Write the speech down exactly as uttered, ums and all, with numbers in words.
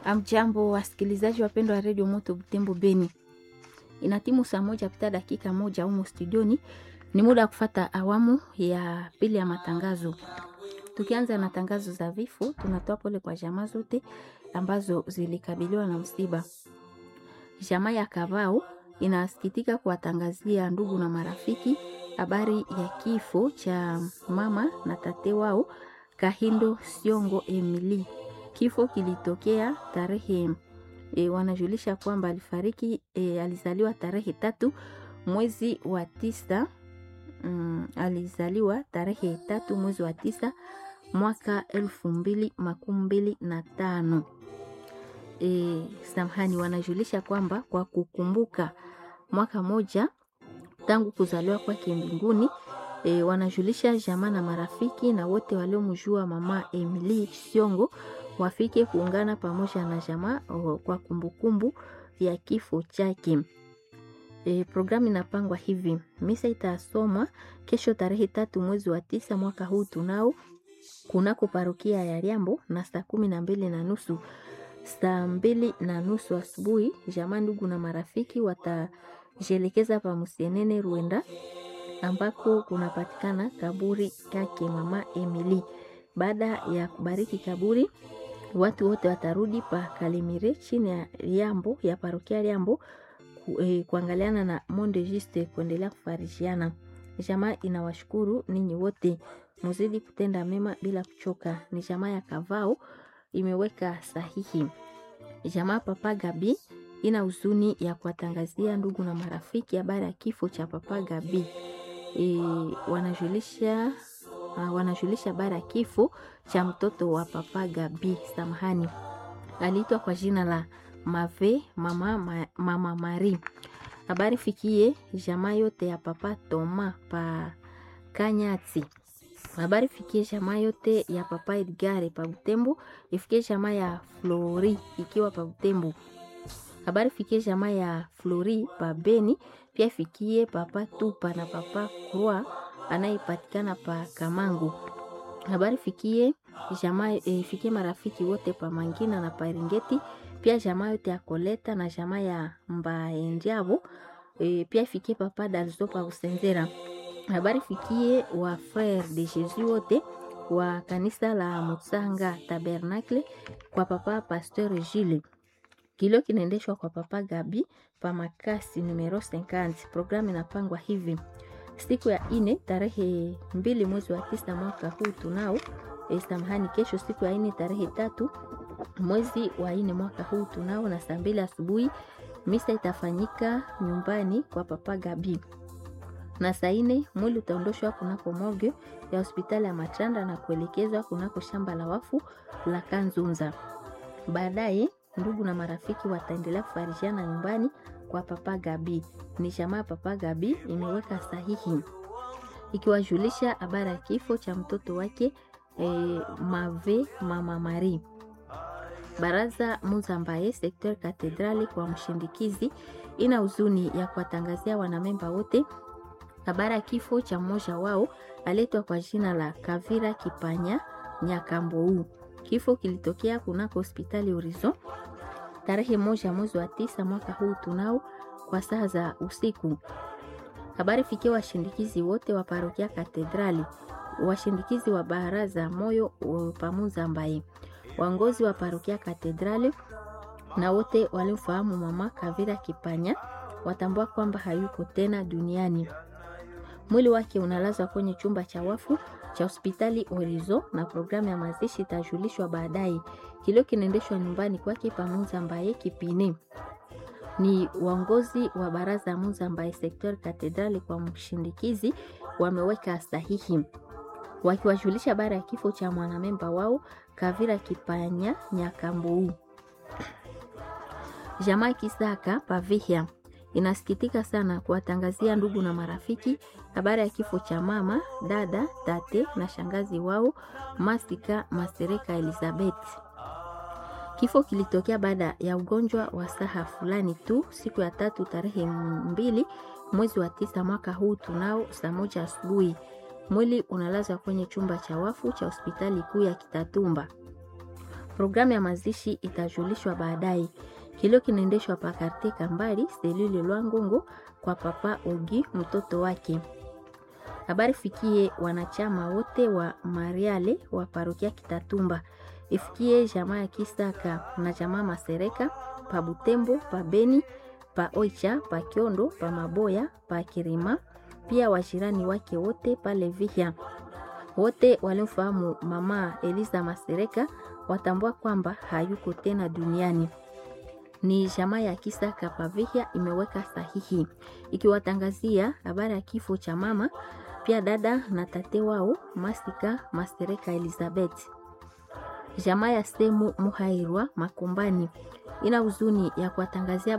Amjambo wasikilizaji wapendwa wa Radio Moto Butembo Beni. Inatimu saa moja pita dakika moja humo studioni. Ni muda wa kufuata awamu ya pili ya matangazo. Tukianza na tangazo za vifo, tunatoa pole kwa jamaa zote ambazo zilikabiliwa na msiba. Jamaa ya Kavao inasikitika kuwatangazia ndugu na marafiki habari ya kifo cha mama na tate wao Kahindo Siongo Emily. Kifo kilitokea tarehe e, wanajulisha kwamba alifariki e, alizaliwa tarehe tatu mwezi wa tisa mm, alizaliwa tarehe tatu mwezi wa tisa mwaka elfu mbili makumi mbili na tano. E, samahani, wanajulisha kwamba kwa kukumbuka mwaka moja tangu kuzaliwa kwake mbinguni, e, wanajulisha jamaa na marafiki na wote waliomjua mama Emily Siongo wafike kuungana pamoja na jamaa kwa kumbukumbu ya kifo chake. E, programu inapangwa hivi: misa itasomwa kesho tarehe tatu mwezi wa tisa mwaka huu tunao kunako parokia ya Riambo na saa kumi na mbili na nusu saa mbili na nusu asubuhi. Jamaa, ndugu na marafiki watajelekeza pa Musienene Ruenda ambako kunapatikana kaburi yake mama Emily. Baada ya kubariki kaburi, watu wote watarudi pa Kalimire chini ya Riambo ya parokia Riambo ku, eh, kuangaliana na Monde Juste kuendelea kufarishiana. Jamaa inawashukuru ninyi wote, muzidi kutenda mema bila kuchoka. Ni jamaa ya Kavao imeweka sahihi. Jamaa Papa Gabi ina huzuni ya kuwatangazia ndugu na marafiki habari ya kifo cha Papa Gabi. E, wanajulisha uh, wanajulisha habari ya kifo cha mtoto wa Papa Gabi. Samahani, aliitwa kwa jina la Mave mama, ma, mama Mari. Habari fikie jamaa yote ya Papa Toma pa Kanyati. Habari fikie jamaa yote ya Papa Edgare pa Butembo. Ifikie jamaa ya Flori ikiwa pa Butembo. Habari fikie jamaa ya Flori pa Beni. Pia fikie Papa Tupa na Papa Croix anayepatikana pa Kamangu. Habari fikie jamaa e, fikie marafiki wote pa Mangina na pa Ringeti. Pia jamaa yote ya Koleta na jamaa ya Mbaendiabo. E, pia fikie Papa Dalzo pa Usenzera. Habari fikie wa Frère de Jésus wote wa kanisa la Mutsanga Tabernacle kwa Papa Pasteur Gilles. Kilo kinaendeshwa kwa Papa Gabi pa Makasi numero cinquante. Programu inapangwa hivi: siku ya ine tarehe mbili mwezi wa tisa mwaka huu tunao e, samahani, kesho siku ya ine tarehe tatu mwezi wa ine mwaka huu tunao na saa mbili asubuhi misa itafanyika nyumbani kwa Papa Gabi. Na saa ine mwili utaondoshwa kunako morgue ya hospitali ya Machanda na kuelekezwa kunako shamba la wafu la Kanzunza. Baadaye ndugu na marafiki wataendelea kufarishiana nyumbani kwa Papa Gabi. Ni jamaa Papa Gabi imeweka sahihi ikiwajulisha habari ya kifo cha mtoto wake e, Mave mama Mari. Baraza Muzambaye sekteur katedrali kwa mshindikizi ina huzuni ya kuwatangazia wanamemba wote habari ya kifo cha mmoja wao aletwa kwa jina la Kavira Kipanya Nyakambou. Kifo kilitokea kunako hospitali Horizon tarehe moja mwezi wa tisa mwaka huu tunao kwa saa za usiku. Habari fikia washindikizi wote wa parokia katedrali, washindikizi wa baraza moyo pamoja mbaye, waongozi wa parokia katedrali na wote waliofahamu mama Kavira Kipanya watambua kwamba hayuko tena duniani. Mwili wake unalazwa kwenye chumba cha wafu cha hospitali Horizon na programu ya mazishi itajulishwa baadaye. Kilio kinaendeshwa nyumbani kwake pamoja mbaye Kipine. Ni waongozi wa baraza Muzambaye sekteur katedrali kwa mshindikizi wameweka sahihi wakiwajulisha habari ya kifo cha mwanamemba wao Kavira Kipanya Nyakambou. Jamaa Kisaka Pavihia inasikitika sana kuwatangazia ndugu na marafiki habari ya kifo cha mama, dada, tate na shangazi wao Masika Masereka Elizabeth. Kifo kilitokea baada ya ugonjwa wa saha fulani tu siku ya tatu tarehe mbili mwezi wa tisa mwaka huu tunao saa moja asubuhi. Mwili unalazwa kwenye chumba cha wafu cha hospitali kuu ya Kitatumba. Programu ya mazishi itajulishwa baadaye. Kilio kinaendeshwa pa Quartier Kambali, selule Lwangongo kwa papa Ogi mtoto wake. Habari fikie wanachama wote wa Mariale wa parokia Kitatumba. Ifikie jamaa ya Kisaka na jamaa Masereka, pa Butembo, pa Beni, pa Oicha, pa Kiondo, pa Maboya, pa Kirima, pia wajirani wake wote pale Vihia. Wote walimfahamu mama Eliza Masereka watambua kwamba hayuko tena duniani. Ni jamaa ya Kisaka pa Vihia imeweka sahihi ikiwatangazia habari ya kifo cha mama, pia dada na tate wao Masika Masereka Elizabeth. Jamaa ya Semu Muhairwa Makombani ina huzuni ya kuwatangazia